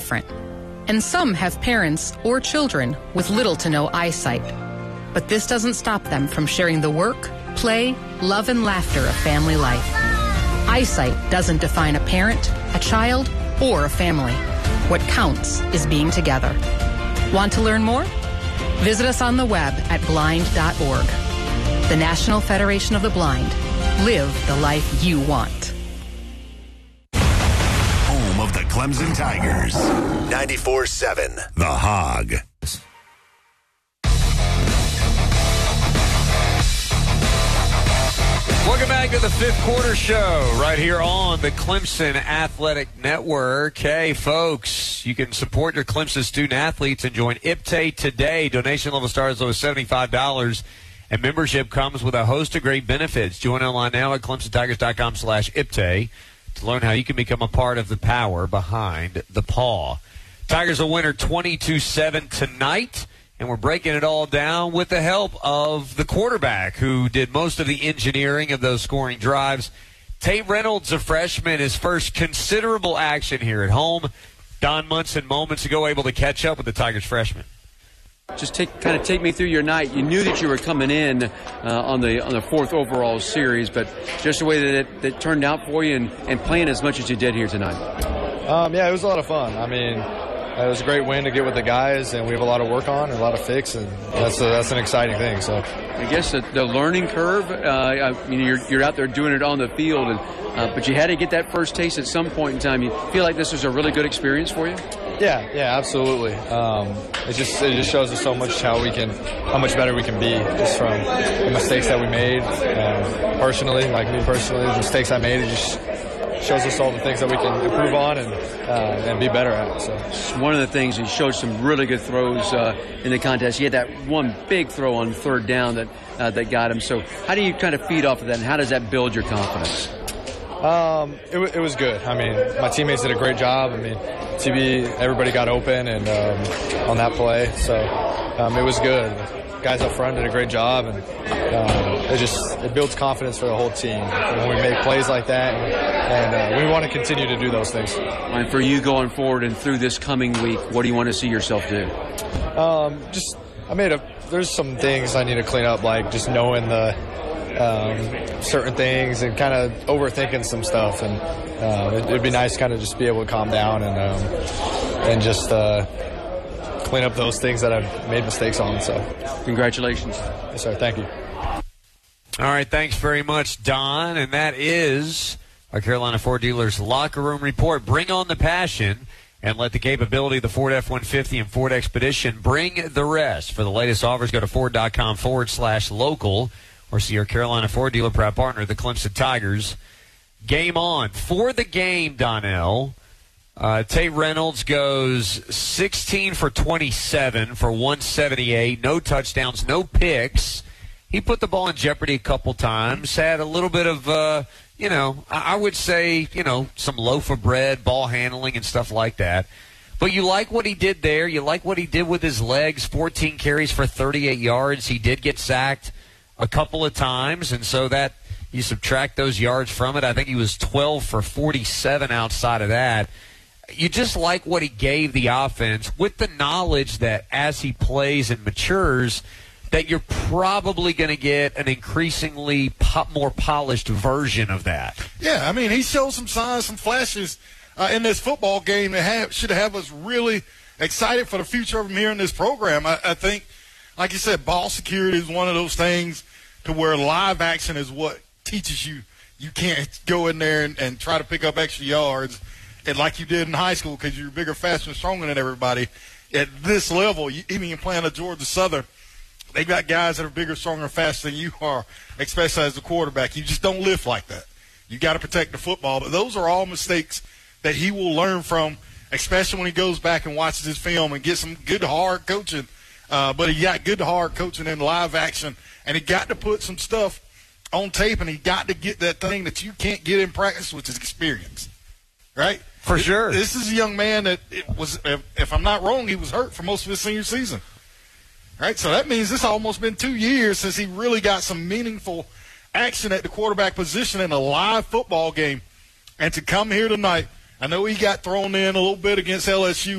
different. And some have parents or children with little to no eyesight. But this doesn't stop them from sharing the work, play, love, and laughter of family life. Eyesight doesn't define a parent, a child, or a family. What counts is being together. Want to learn more? Visit us on the web at blind.org. The National Federation of the Blind. Live the life you want. Home of the Clemson Tigers. 94.7 The Hog. Welcome back to the fifth quarter show right here on the Clemson Athletic Network. Hey, folks, you can support your Clemson student athletes and join IPTAY today. Donation level starts as low as $75, and membership comes with a host of great benefits. Join online now at clemsontigers.com/IPTAY to learn how you can become a part of the power behind the paw. Tigers will win 22-7 tonight. And we're breaking it all down with the help of the quarterback who did most of the engineering of those scoring drives. Tate Reynolds, a freshman, his first considerable action here at home. Don Munson moments ago able to catch up with the Tigers freshman. Just take me through your night. You knew that you were coming in on the fourth overall series, but just the way that it turned out for you and playing as much as you did here tonight. Yeah, it was a lot of fun. I mean, it was a great win to get with the guys, and we have a lot of work on and a lot of fix, and that's an exciting thing. So, I guess the learning curve. You're out there doing it on the field, but you had to get that first taste at some point in time. You feel like this was a really good experience for you? Yeah, absolutely. It just shows us so much how much better we can be just from the mistakes that we made. Personally, like me personally, the mistakes I made, it just shows us all the things that we can improve on and be better at. So one of the things, he showed some really good throws in the contest. He had that one big throw on third down that got him. So how do you kind of feed off of that, and how does that build your confidence? It was good. I mean, my teammates did a great job. I mean, everybody got open and on that play, so it was good. The guys up front did a great job, and it builds confidence for the whole team when we make plays like that, and we want to continue to do those things. And for you going forward and through this coming week, what do you want to see yourself do? There's some things I need to clean up, like just knowing the certain things and kind of overthinking some stuff, and it'd be nice kind of just be able to calm down and just clean up those things that I've made mistakes on. So congratulations. Yes, sir. Thank you. All right, thanks very much, Don. And that is our Carolina Ford Dealers Locker Room Report. Bring on the passion and let the capability of the Ford F-150 and Ford Expedition bring the rest. For the latest offers, go to Ford.com/local or see your Carolina Ford dealer, proud partner, the Clemson Tigers. Game on. For the game, Donnell, Tate Reynolds goes 16 for 27 for 178. No touchdowns, no picks. He put the ball in jeopardy a couple times. Had a little bit of, I would say, some loaf of bread, ball handling and stuff like that. But you like what he did there. You like what he did with his legs. 14 carries for 38 yards. He did get sacked a couple of times, and so that you subtract those yards from it. I think he was 12 for 47 outside of that. You just like what he gave the offense with the knowledge that as he plays and matures, that you're probably going to get an increasingly more polished version of that. Yeah, I mean, he showed some signs, some flashes in this football game that should have us really excited for the future of him here in this program. I think, like you said, ball security is one of those things to where live action is what teaches you. You can't go in there and try to pick up extra yards and like you did in high school because you're bigger, faster, and stronger than everybody. At this level, even playing at Georgia Southern, they got guys that are bigger, stronger, and faster than you are, especially as a quarterback. You just don't lift like that. You got to protect the football. But those are all mistakes that he will learn from, especially when he goes back and watches his film and gets some good, hard coaching. But he got good, hard coaching in live action, and he got to put some stuff on tape, and he got to get that thing that you can't get in practice, which is experience, right? For sure. This is a young man that if I'm not wrong, he was hurt for most of his senior season. Right, so that means it's almost been 2 years since he really got some meaningful action at the quarterback position in a live football game. And to come here tonight, I know he got thrown in a little bit against LSU,